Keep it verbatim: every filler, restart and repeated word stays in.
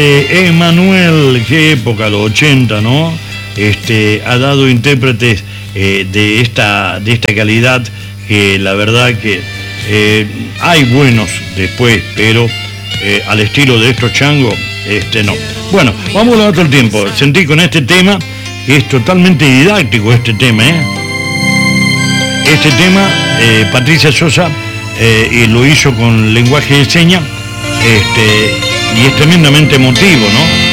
Eh, Emanuel, qué época, los ochenta, ¿no? Este, ha dado intérpretes eh, de, esta, de esta calidad que la verdad que eh, hay buenos después, pero eh, al estilo de estos changos, este no. Bueno, vamos a otro tiempo. Sentí con este tema, es totalmente didáctico este tema, ¿eh? Este tema, eh, Patricia Sosa, eh, y lo hizo con lenguaje de señas, este, y es tremendamente emotivo, ¿no?